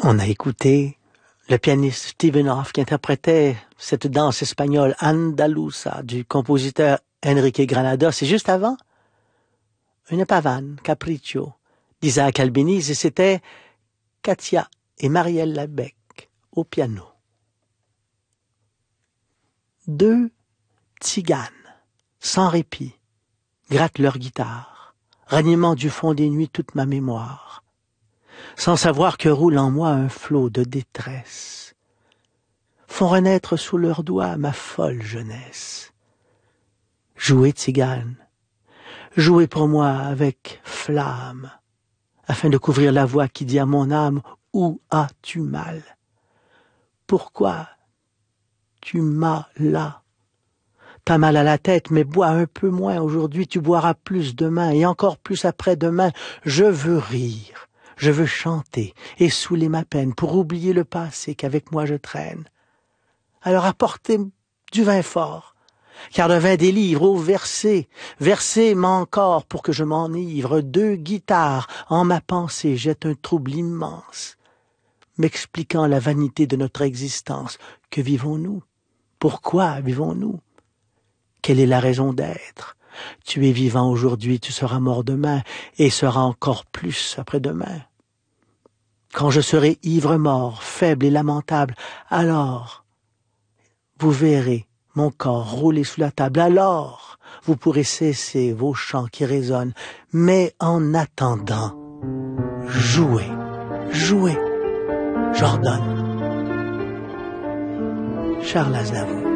On a écouté le pianiste Stephen Hoff qui interprétait cette danse espagnole Andalusa du compositeur Enrique Granados. Et juste avant, une pavane, Capriccio, d'Isaac Albéniz, et c'était Katia et Marielle Labec au piano. Deux tziganes, sans répit, grattent leur guitare, ranimant du fond des nuits toute ma mémoire, sans savoir que roule en moi un flot de détresse, font renaître sous leurs doigts ma folle jeunesse. Jouez, tzigane, jouez pour moi avec flamme, afin de couvrir la voix qui dit à mon âme, où as-tu mal? Pourquoi tu m'as là? T'as mal à la tête, mais bois un peu moins aujourd'hui, tu boiras plus demain et encore plus après-demain. Je veux rire, je veux chanter et saouler ma peine pour oublier le passé qu'avec moi je traîne. Alors apportez du vin fort, car le vin délivre, oh versez encore pour que je m'enivre. Deux guitares en ma pensée jettent un trouble immense, m'expliquant la vanité de notre existence. Que vivons-nous? Pourquoi vivons-nous? Quelle est la raison d'être? Tu es vivant aujourd'hui, tu seras mort demain, et seras encore plus après-demain. Quand je serai ivre-mort, faible et lamentable, alors vous verrez mon corps rouler sous la table. Alors vous pourrez cesser vos chants qui résonnent. Mais en attendant, jouez, j'ordonne. Charles Aznavour.